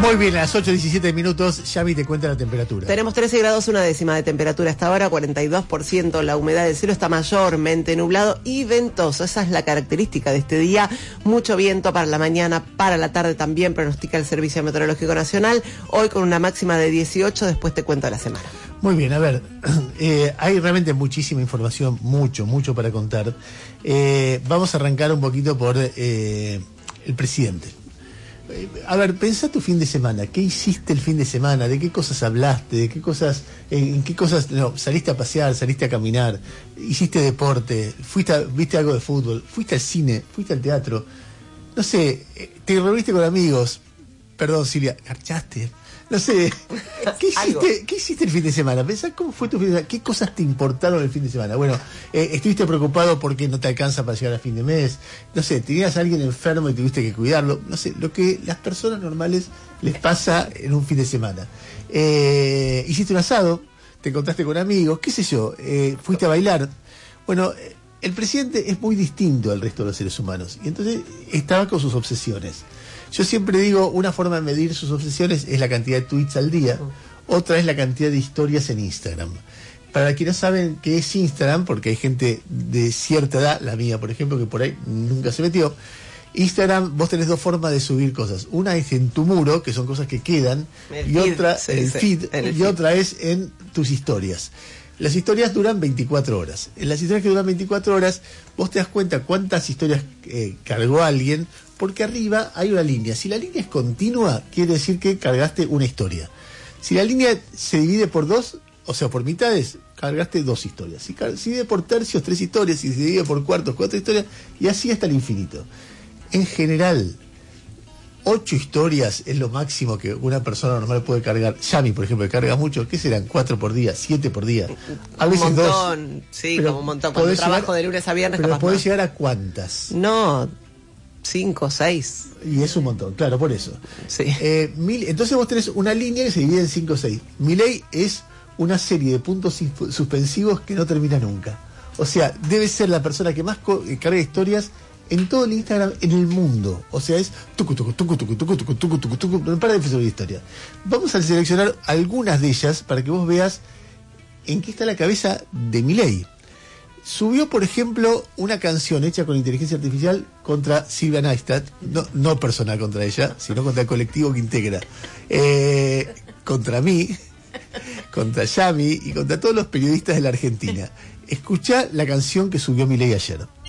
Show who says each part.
Speaker 1: Muy bien, a las 8:17 minutos, Yami te cuenta la temperatura.
Speaker 2: Tenemos 13 grados, una décima de temperatura hasta ahora, 42%, la humedad del cielo está mayormente nublado y ventoso. Esa es la característica de este día. Mucho viento para la mañana, para la tarde también, pronostica el Servicio Meteorológico Nacional. Hoy con una máxima de 18, después te cuento la semana.
Speaker 1: Muy bien, a ver, hay realmente muchísima información, mucho para contar. Vamos a arrancar un poquito por el presidente. A ver, pensá tu fin de semana. ¿Qué hiciste el fin de semana? ¿De qué cosas hablaste? ¿De qué cosas, en qué cosas saliste a pasear, saliste a caminar? ¿Hiciste deporte? ¿Viste algo de fútbol? ¿Fuiste al cine? ¿Fuiste al teatro? No sé, te reuniste con amigos. Perdón, Silvia, ¿garchaste? No sé, ¿qué hiciste el fin de semana? Pensá cómo fue tu fin de semana, qué cosas te importaron el fin de semana. Bueno, estuviste preocupado porque no te alcanza para llegar a fin de mes. No sé, tenías a alguien enfermo y tuviste que cuidarlo. No sé, lo que las personas normales les pasa en un fin de semana. Hiciste un asado, te encontraste con amigos, qué sé yo, fuiste a bailar. Bueno, el presidente es muy distinto al resto de los seres humanos y entonces estaba con sus obsesiones. Yo siempre digo, una forma de medir sus obsesiones es la cantidad de tweets al día, otra es la cantidad de historias en Instagram. Para quienes no saben qué es Instagram, porque hay gente de cierta edad, la mía por ejemplo, que por ahí nunca se metió, Instagram, vos tenés dos formas de subir cosas. Una es en tu muro, que son cosas que quedan, otra el feed, otra es en tus historias. Las historias duran 24 horas. En las historias que duran 24 horas, vos te das cuenta cuántas historias cargó alguien, porque arriba hay una línea. Si la línea es continua, quiere decir que cargaste una historia. Si la línea se divide por dos, o sea, por mitades, cargaste dos historias. Si se divide por tercios, 3 historias. Si se divide por cuartos, 4 historias. Y así hasta el infinito. En general, 8 historias es lo máximo que una persona normal puede cargar. Yami, por ejemplo, que carga mucho. ¿Qué serán? 4 por día, 7 por día. A veces
Speaker 2: un montón,
Speaker 1: 2.
Speaker 2: sí, como un montón. Cuando trabajo de lunes a viernes,
Speaker 1: pero
Speaker 2: capaz
Speaker 1: ¿podés
Speaker 2: más.
Speaker 1: llegar a cuántas?
Speaker 2: No, 5, 6.
Speaker 1: Y es un montón, claro, por eso.
Speaker 2: Sí.
Speaker 1: Entonces vos tenés una línea que se divide en 5 o 6. Milei es una serie de puntos suspensivos que no termina nunca. O sea, debe ser la persona que más carga historias en todo el Instagram en el mundo. O sea, es tucu, no para de subir historia. Vamos a seleccionar algunas de ellas para que vos veas en qué está la cabeza de Milei. Subió, por ejemplo, una canción hecha con inteligencia artificial contra Silvia Neistat, no personal contra ella, sino contra el colectivo que integra, contra mí, contra Yami y contra todos los periodistas de la Argentina. Escuchá la canción que subió Milei ayer.